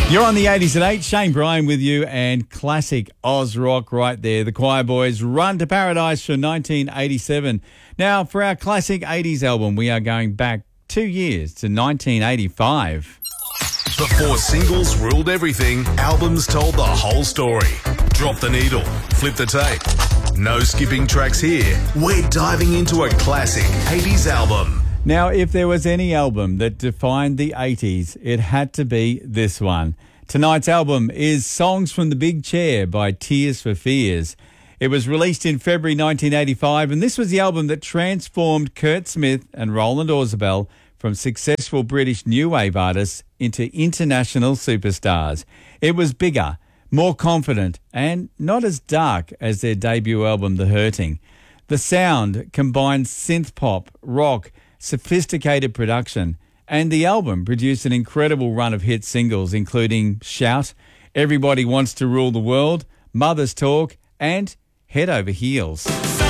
You're on the 80s at 8. Shane Bryan with you and classic Oz rock right there. The Choir Boys, Run to Paradise from 1987. Now, for our classic 80s album, we are going back 2 years to 1985. Before singles ruled everything, albums told the whole story. Drop the needle, flip the tape. No skipping tracks here. We're diving into a classic 80s album. Now, if there was any album that defined the 80s, it had to be this one. Tonight's album is Songs from the Big Chair by Tears for Fears. It was released in February 1985, and this was the album that transformed Kurt Smith and Roland Orzabal from successful British new wave artists into international superstars. It was bigger, more confident, and not as dark as their debut album, The Hurting. The sound combined synth pop, rock, sophisticated production, and the album produced an incredible run of hit singles, including Shout, Everybody Wants to Rule the World, Mother's Talk, and Head Over Heels.